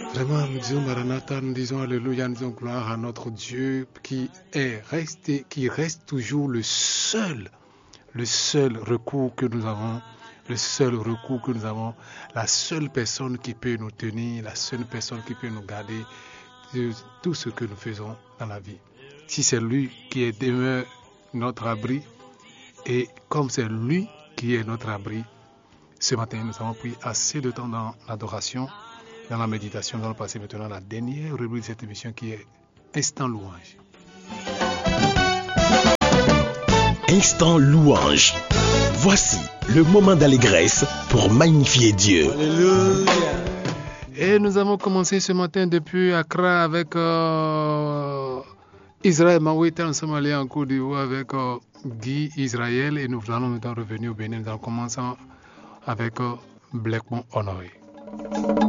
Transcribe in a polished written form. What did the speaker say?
Vraiment, nous disons Maranatha, nous disons Alléluia, nous disons gloire à notre Dieu qui reste toujours le seul recours que nous avons, la seule personne qui peut nous tenir, la seule personne qui peut nous garder de tout ce que nous faisons dans la vie. Si c'est lui qui est demeure notre abri, et comme c'est lui qui est notre abri, ce matin nous avons pris assez de temps dans l'adoration, dans la méditation. Nous allons passer maintenant à la dernière rubrique de cette émission qui est Instant Louange. Instant Louange. Voici le moment d'allégresse pour magnifier Dieu. Alléluia. Et nous avons commencé ce matin depuis Accra avec Israël Mawita. Nous sommes allés en Côte d'Ivoire avec Guy Israël et nous allons maintenant revenir au Bénin. Nous allons commencer avec Blackmon Honoré.